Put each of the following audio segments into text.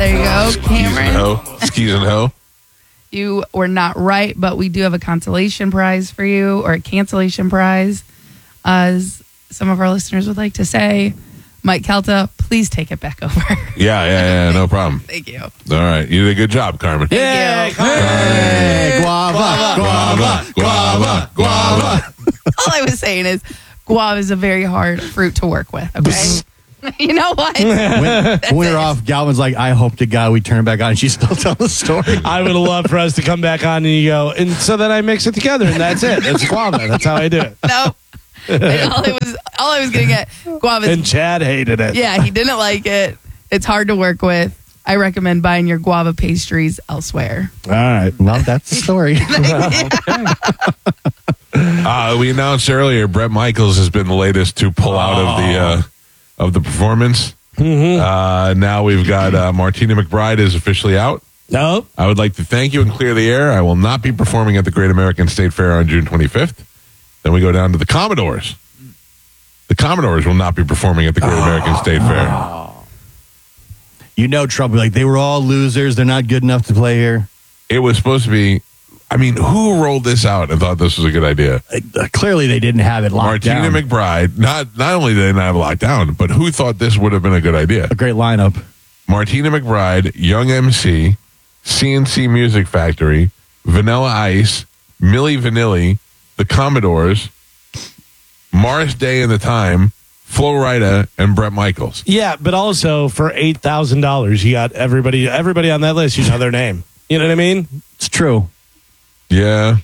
There you go, Cameron. Skis and hoe. You were not right, but we do have a consolation prize for you, or a cancellation prize, as some of our listeners would like to say. Mike Kelta, please take it back over. Yeah, no problem. Thank you. All right, you did a good job, Carmen. Yeah, Hey, guava. All I was saying is guava is a very hard fruit to work with, okay? You know what? When we're off, Galvin's like, I hope to God we turn it back on and she's still telling the story. I would love for us to come back on and you go, and so then I mix it together and that's it. It's guava. That's how I do it. No. All I was going to get, guava. And Chad hated it. Yeah, he didn't like it. It's hard to work with. I recommend buying your guava pastries elsewhere. All right. Well, that's the story. We announced earlier Bret Michaels has been the latest to pull out of the performance. Now we've got Martina McBride is officially out. Nope. I would like to thank you and clear the air. I will not be performing at the Great American State Fair on June 25th. Then we go down to the Commodores. The Commodores will not be performing at the Great American State Fair. You know Trump, like, they were all losers. They're not good enough to play here. It was supposed to be, I mean, who rolled this out and thought this was a good idea? Clearly, they didn't have it locked down. Martina McBride, not only did they not have it locked down, but who thought this would have been a good idea? A great lineup. Martina McBride, Young MC, CNC Music Factory, Vanilla Ice, Milli Vanilli, the Commodores, Morris Day and the Time, Flo Rida, and Bret Michaels. Yeah, but also for $8,000, you got everybody on that list. You know their name. You know what I mean? It's true. Yeah.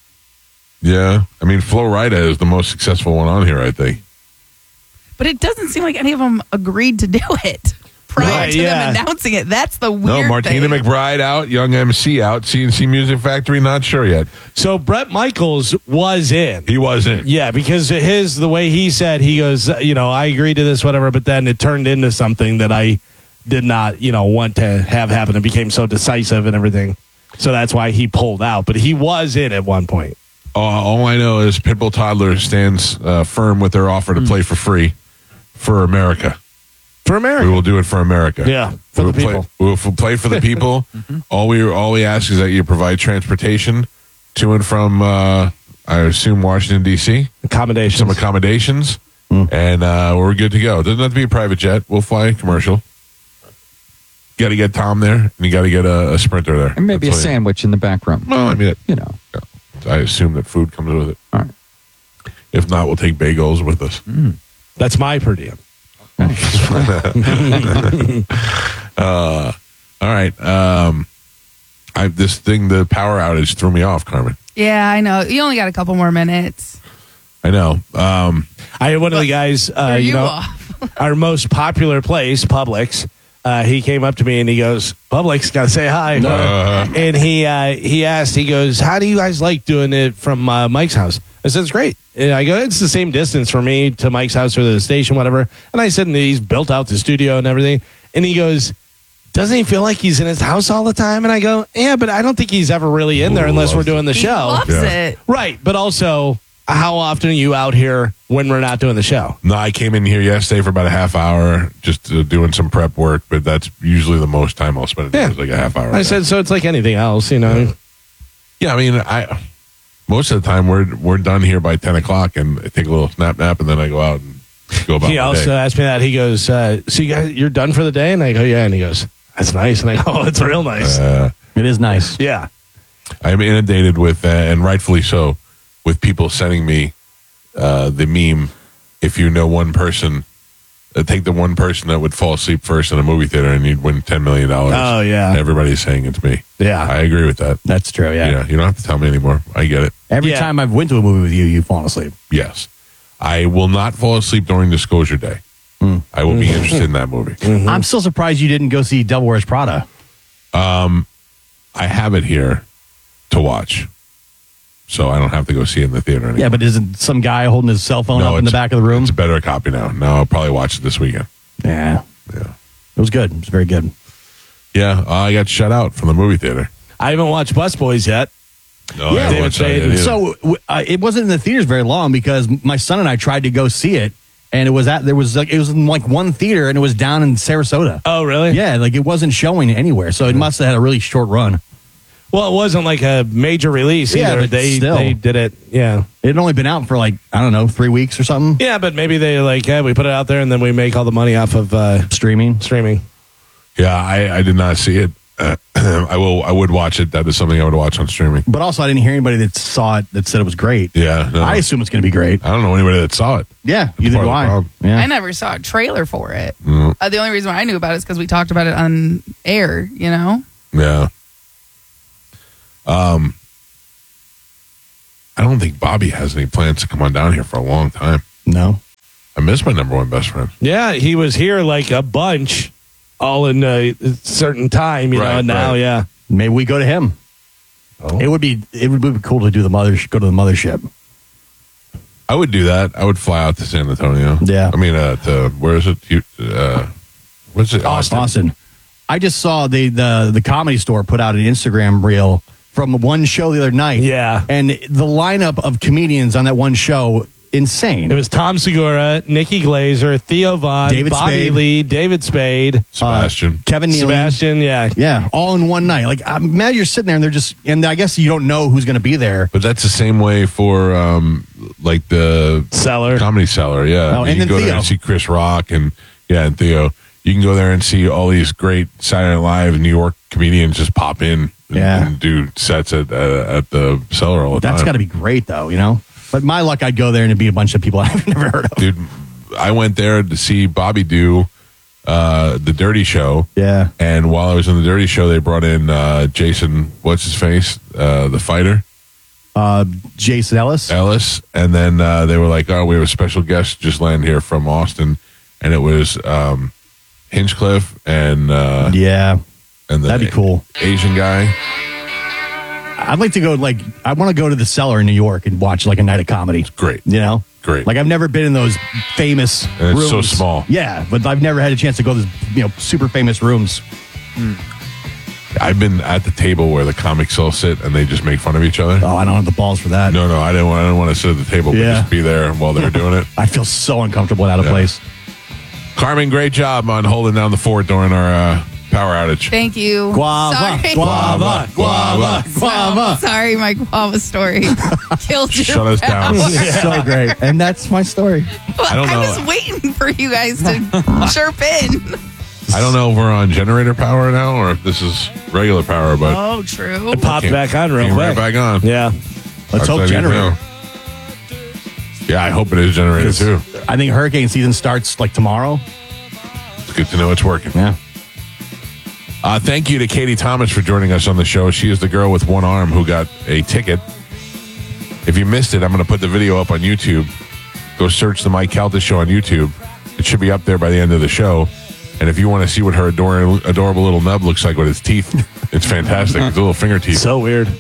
I mean, Flo Rida is the most successful one on here, I think. But it doesn't seem like any of them agreed to do it prior to them announcing it. That's the weird No, Martina thing. McBride out, Young MC out, CNC Music Factory not sure yet. So Bret Michaels was in. He wasn't. Yeah, because the way he said, he goes, I agreed to this, whatever, but then it turned into something that I did not, want to have happen. It became so decisive and everything. So that's why he pulled out. But he was in at one point. All I know is Pitbull Toddler stands firm with their offer to play for free for America. For America. We will do it for America. Yeah, for the people. We will play for the people. All we ask is that you provide transportation to and from, I assume, Washington, D.C. Accommodations. Some accommodations. And we're good to go. Doesn't have to be a private jet. We'll fly commercial. Got to get Tom there, and you got to get a Sprinter there. And maybe a sandwich in the back room. Well, I mean, I I assume that food comes with it. All right. If not, we'll take bagels with us. That's my per diem. All right. The power outage threw me off, Carmen. Yeah, I know. You only got a couple more minutes. I know. I had one of the guys, off? our most popular place, Publix. He came up to me and he goes, Publix, gotta say hi. And he asked, he goes, how do you guys like doing it from Mike's house? I said, it's great. And I go, it's the same distance for me to Mike's house or the station, whatever. And I said, and he's built out the studio and everything. And he goes, doesn't he feel like he's in his house all the time? And I go, yeah, but I don't think he's ever really in there unless we're doing the He show. loves it. Right. But also, how often are you out here when we're not doing the show? No, I came in here yesterday for about a half hour just doing some prep work, but that's usually the most time I'll spend. It's like a half hour. I said, so it's like anything else, Yeah, I mean, most of the time we're done here by 10 o'clock and I take a little nap, and then I go out and go about He my also day. asked me that. He goes, so you guys, you're done for the day? And I go, yeah. And he goes, that's nice. And I go, oh, it's real nice. It is nice. Yeah. I'm inundated with, and rightfully so, with people sending me the meme, if you know one person, take the one person that would fall asleep first in a movie theater and you'd win $10 million. Oh, yeah. Everybody's saying it's me. Yeah. I agree with that. That's true, yeah. You don't have to tell me anymore. I get it. Every time I've went to a movie with you, you've fallen asleep. Yes. I will not fall asleep during Disclosure Day. I will be interested in that movie. I'm still surprised you didn't go see Devil Wears Prada. I have it here to watch, so I don't have to go see it in the theater anymore. Yeah, but isn't some guy holding his cell phone up in the back of the room? It's a better copy now. No, I'll probably watch it this weekend. Yeah. It was good. It was very good. Yeah, I got shut out from the movie theater. I haven't watched Busboys yet. No, I haven't watched that yet either. So it wasn't in the theaters very long because my son and I tried to go see it, And it was in like one theater, and it was down in Sarasota. Oh, really? Yeah, like it wasn't showing anywhere, so it must have had a really short run. Well, it wasn't like a major release Yeah, either. but They still. did it. Yeah. It had only been out for like, I don't know, 3 weeks or something. Yeah, but maybe they we put it out there and then we make all the money off of Streaming. Yeah, I did not see it. I would watch it. That is something I would watch on streaming. But also, I didn't hear anybody that saw it that said it was great. Yeah, no. I assume it's going to be great. I don't know anybody that saw it. Yeah, That's either part do of the I. problem. Yeah. I never saw a trailer for it. Mm. The only reason why I knew about it is because we talked about it on air, you know? Yeah. I don't think Bobby has any plans to come on down here for a long time. No. I miss my number one best friend. Yeah, he was here like a bunch all in a certain time, you know, Right, and now, right. yeah. Maybe we go to him. Oh. It would be cool to do go to the mothership. I would do that. I would fly out to San Antonio. Yeah. I mean, where is it? What's it? Austin. I just saw the Comedy Store put out an Instagram reel from one show the other night. Yeah. And the lineup of comedians on that one show, insane. It was Tom Segura, Nikki Glazer, Theo Vaughn, David Bobby Spade. Lee, David Spade, Sebastian. Kevin Nealon. Sebastian, yeah. Yeah, all in one night. Like, I'm mad you're sitting there and they're just, and I guess you don't know who's going to be there. But that's the same way for like the Cellar. Comedy Cellar. Yeah. Oh, you and can then go there Theo. and see Chris Rock and Theo. You can go there and see all these great Saturday Night Live New York comedians just pop in and do sets at the Cellar all the time. That's got to be great, though, you know? But my luck, I'd go there and it'd be a bunch of people I've never heard of. Dude, I went there to see Bobby do the Dirty Show. Yeah. And while I was in the Dirty Show, they brought in Jason, what's his face? The fighter, Jason Ellis. Ellis. And then they were like, oh, we have a special guest just landed here from Austin. And it was Hinchcliffe and Yeah. and the That'd be cool. Asian guy. I'd like to go, I want to go to the Cellar in New York and watch, a night of comedy. Great. You know? Great. Like, I've never been in those famous And it's rooms. so small. Yeah, but I've never had a chance to go to those, super famous rooms. I've been at the table where the comics all sit and they just make fun of each other. Oh, I don't have the balls for that. No, I didn't want to sit at the table, but Yeah. just be there while they're doing it. I feel so uncomfortable and out of Yeah. place. Carmen, great job on holding down the fort during our power outage. Thank you. Guava, Sorry. guava, guava, guava. Sorry, my guava story killed you. Shut us down. So great. And that's my story. I don't know. I was waiting for you guys to chirp in. I don't know if we're on generator power now or if this is regular power, but Oh, true. It popped came- back on real came quick. right back on. Yeah. Let's hope generator. Yeah, I hope it is generator too. I think hurricane season starts tomorrow. It's good to know it's working. Yeah. Thank you to Katie Thomas for joining us on the show. She is the girl with one arm who got a ticket. If you missed it, I'm going to put the video up on YouTube. Go search the Mike Calta Show on YouTube. It should be up there by the end of the show. And if you want to see what her adorable little nub looks like with its teeth, it's fantastic. It's little finger teeth. So weird.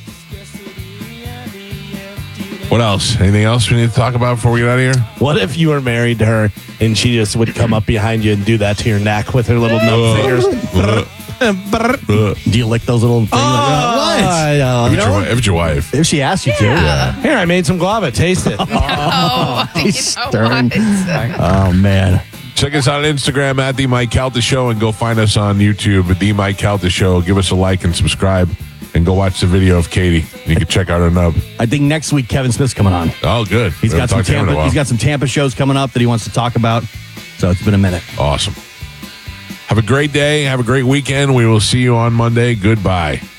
What else? Anything else we need to talk about before we get out of here? What if you were married to her and she just would come up behind you and do that to your neck with her little nub fingers? Do you lick those little things? If it's your wife. If she asks you Yeah. Here, I made some guava. Taste it. Oh, you He's know stern. what? to. Oh, man. Check us out on Instagram at The Mike Calta Show and go find us on YouTube at The Mike Calta Show. Give us a like and subscribe and go watch the video of Katie. You can check out her nub. I think next week Kevin Smith's coming on. Oh, good. He's We got haven't talked some to him in a Tampa. while. He's got some Tampa shows coming up that he wants to talk about. So it's been a minute. Awesome. Have a great day. Have a great weekend. We will see you on Monday. Goodbye.